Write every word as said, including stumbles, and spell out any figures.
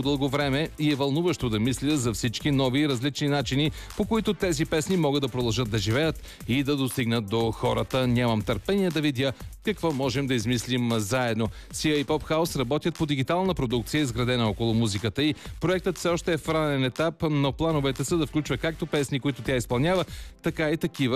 много дълго време и е вълнуващо да мисля за всички нови и различни начини, по които тези песни могат да продължат да живеят и да достигнат до хората. Нямам търпение да видя какво можем да измислим заедно. Сия и Pop House работят по дигитална продукция, изградена около музиката и проектът все още е в ранен етап, но плановете са да включва както песни, които тя изпълнява, така и такива,